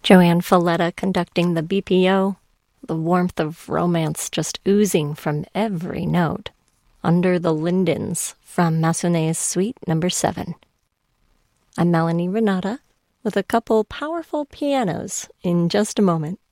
Joanne Falletta conducting the BPO, the warmth of romance just oozing from every note. Under the Lindens from Massenet's Suite No. 7. I'm Melanie Renata with a couple powerful pianos in just a moment.